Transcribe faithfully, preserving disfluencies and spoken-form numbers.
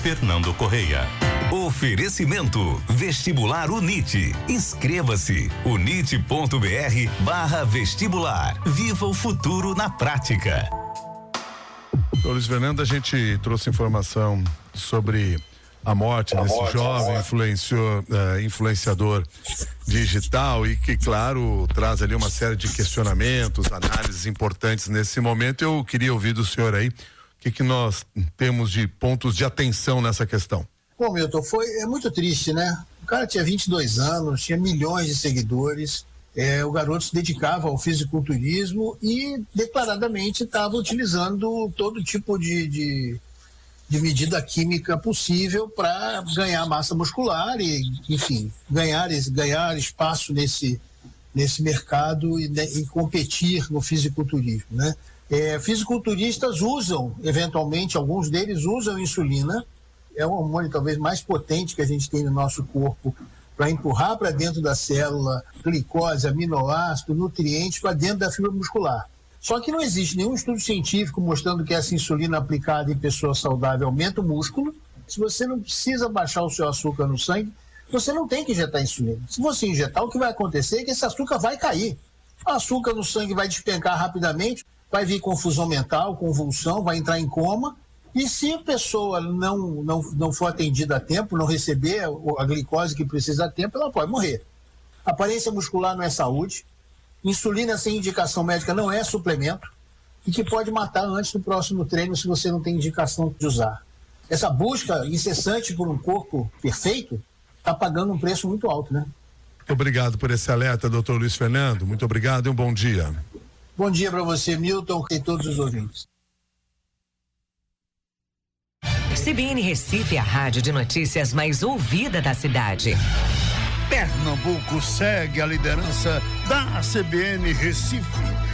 Fernando Correia. Oferecimento Vestibular Unite. Inscreva-se unite.br barra vestibular. Viva o futuro na prática. Luiz Fernando, a gente trouxe informação sobre a morte a desse morte, jovem influenciador, uh, influenciador digital e que, claro, traz ali uma série de questionamentos, análises importantes nesse momento. Eu queria ouvir do senhor aí o que, que nós temos de pontos de atenção nessa questão. Pô, Milton, foi, é muito triste, né? O cara tinha vinte e dois anos, tinha milhões de seguidores, é, o garoto se dedicava ao fisiculturismo e declaradamente estava utilizando todo tipo de, de, de medida química possível para ganhar massa muscular e, enfim, ganhar, ganhar espaço nesse, nesse mercado e, e competir no fisiculturismo, né? É, fisiculturistas usam, eventualmente, alguns deles usam insulina. É o hormônio talvez mais potente que a gente tem no nosso corpo para empurrar para dentro da célula glicose, aminoácido, nutrientes para dentro da fibra muscular. Só que não existe nenhum estudo científico mostrando que essa insulina aplicada em pessoa saudável aumenta o músculo. Se você não precisa baixar o seu açúcar no sangue, você não tem que injetar insulina. Se você injetar, o que vai acontecer é que esse açúcar vai cair. O açúcar no sangue vai despencar rapidamente, vai vir confusão mental, convulsão, vai entrar em coma. E se a pessoa não, não, não for atendida a tempo, não receber a, a glicose que precisa a tempo, ela pode morrer. Aparência muscular não é saúde, insulina sem indicação médica não é suplemento e que pode matar antes do próximo treino se você não tem indicação de usar. Essa busca incessante por um corpo perfeito está pagando um preço muito alto, né? Muito obrigado por esse alerta, doutor Luiz Fernando. Muito obrigado e um bom dia. Bom dia para você, Milton, e todos os ouvintes. C B N Recife é a rádio de notícias mais ouvida da cidade. Pernambuco segue a liderança da C B N Recife